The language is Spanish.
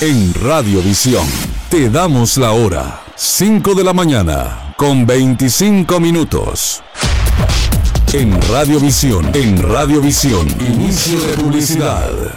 En Radiovisión te damos la hora. 5 de la mañana con 25 minutos. En Radiovisión, inicio de publicidad.